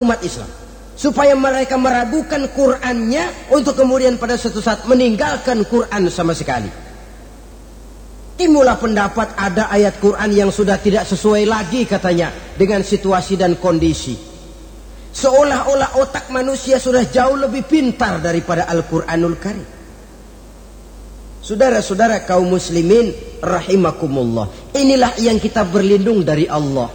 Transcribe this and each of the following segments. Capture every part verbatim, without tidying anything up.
umat Islam, supaya mereka meragukan Qur'annya untuk kemudian pada suatu saat meninggalkan Qur'an sama sekali. Timbullah pendapat ada ayat Qur'an yang sudah tidak sesuai lagi katanya dengan situasi dan kondisi, seolah-olah otak manusia sudah jauh lebih pintar daripada Al-Qur'anul Karim. Saudara-saudara kaum muslimin rahimakumullah, inilah yang kita berlindung dari Allah.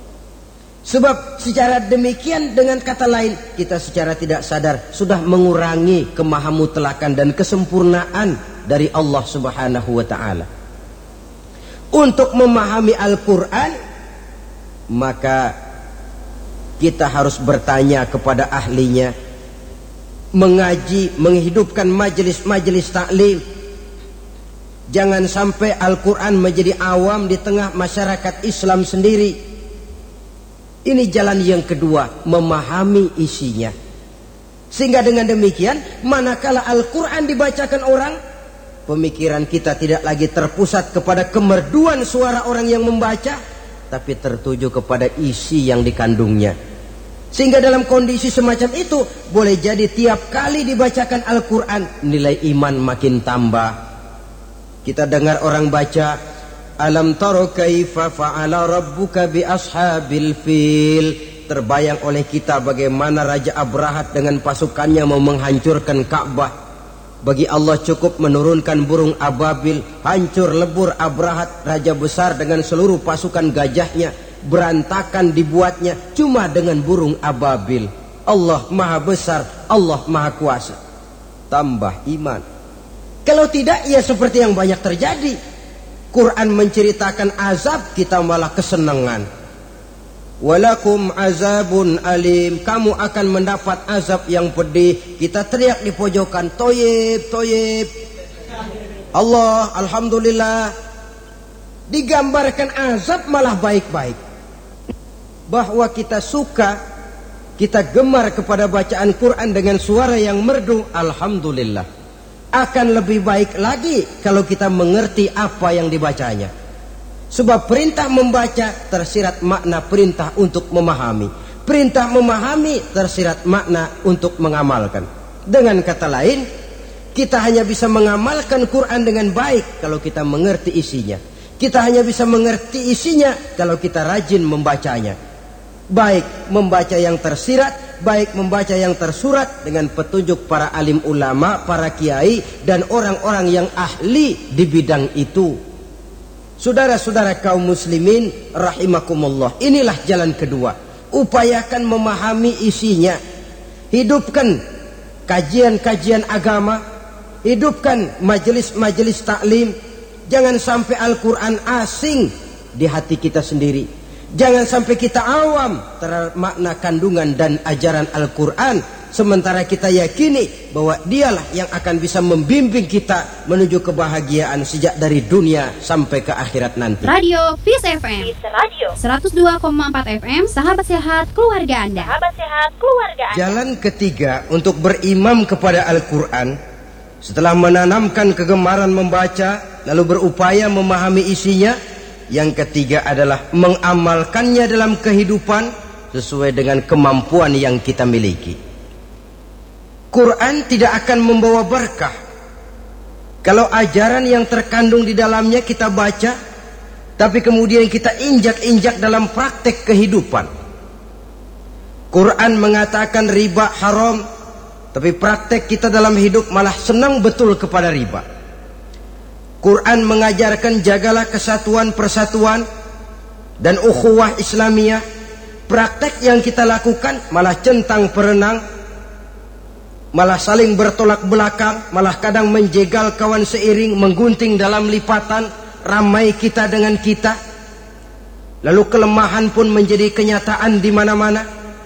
Sebab secara demikian, dengan kata lain, kita secara tidak sadar sudah mengurangi kemahamutlakan dan kesempurnaan dari Allah Subhanahu wa ta'ala. Untuk memahami Al-Quran, maka kita harus bertanya kepada ahlinya, mengaji, menghidupkan majelis-majelis taklim. Jangan sampai Al-Quran menjadi awam di tengah masyarakat Islam sendiri. Ini jalan yang kedua, memahami isinya. Sehingga dengan demikian, manakala Al-Quran dibacakan orang, pemikiran kita tidak lagi terpusat kepada kemerduan suara orang yang membaca, tapi tertuju kepada isi yang dikandungnya. Sehingga dalam kondisi semacam itu, boleh jadi tiap kali dibacakan Al-Quran, nilai iman makin tambah. Kita dengar orang baca, alam taro kaifa fa'ala rabbuka bi ashabil fil. Terbayang oleh kita bagaimana Raja Abrahat dengan pasukannya mau menghancurkan Ka'bah. Bagi Allah cukup menurunkan burung ababil, hancur lebur Abrahat, raja besar dengan seluruh pasukan gajahnya, berantakan dibuatnya cuma dengan burung ababil. Allah maha besar, Allah maha kuasa. Tambah iman. Kalau tidak, ya seperti yang banyak terjadi. Quran menceritakan azab, kita malah kesenangan. Walakum azabun alim, kamu akan mendapat azab yang pedih. Kita teriak di pojokan, toyib, toyib. Allah, alhamdulillah. Digambarkan azab malah baik-baik. Bahwa kita suka, kita gemar kepada bacaan Quran dengan suara yang merdu, alhamdulillah. Akan lebih baik lagi kalau kita mengerti apa yang dibacanya. Sebab perintah membaca tersirat makna perintah untuk memahami. Perintah memahami tersirat makna untuk mengamalkan. Dengan kata lain, kita hanya bisa mengamalkan Quran dengan baik kalau kita mengerti isinya. Kita hanya bisa mengerti isinya kalau kita rajin membacanya. Baik membaca yang tersirat, baik membaca yang tersurat dengan petunjuk para alim ulama, para kiai, dan orang-orang yang ahli di bidang itu. Saudara-saudara kaum muslimin rahimakumullah, inilah jalan kedua. Upayakan memahami isinya. Hidupkan kajian-kajian agama, hidupkan majelis-majelis taklim. Jangan sampai Al-Quran asing di hati kita sendiri. Jangan sampai kita awam terhadap makna kandungan dan ajaran Al-Quran, sementara kita yakini bahwa dialah yang akan bisa membimbing kita menuju kebahagiaan sejak dari dunia sampai ke akhirat nanti. Radio Peace F M seratus dua koma empat F M, sahabat sehat keluarga Anda. Sahabat sehat keluarga Anda. Jalan ketiga untuk berimam kepada Al-Quran, setelah menanamkan kegemaran membaca lalu berupaya memahami isinya, yang ketiga adalah mengamalkannya dalam kehidupan sesuai dengan kemampuan yang kita miliki. Quran tidak akan membawa berkah kalau ajaran yang terkandung di dalamnya kita baca, tapi kemudian kita injak-injak dalam praktek kehidupan. Quran mengatakan riba haram, tapi praktek kita dalam hidup malah senang betul kepada riba. Quran mengajarkan jagalah kesatuan persatuan dan ukhuwah Islamiyah. Praktek yang kita lakukan malah centang perenang, malah saling bertolak belakang, malah kadang menjegal kawan seiring, menggunting dalam lipatan, ramai kita dengan kita. Lalu kelemahan pun menjadi kenyataan di mana-mana.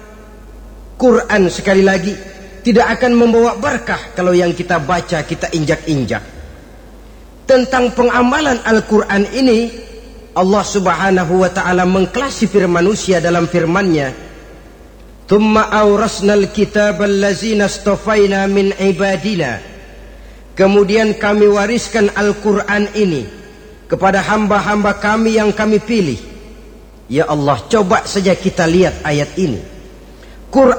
Quran sekali lagi tidak akan membawa berkah kalau yang kita baca kita injak-injak. Tentang pengamalan Al-Quran ini, Allah Subhanahu wa ta'ala mengklasifikasi manusia dalam firman-Nya, "Tsumma awrasnal kitabal ladzina istafaina min ibadina." Kemudian kami wariskan Al-Quran ini kepada hamba-hamba kami yang kami pilih. Ya Allah, coba saja kita lihat ayat ini. Quran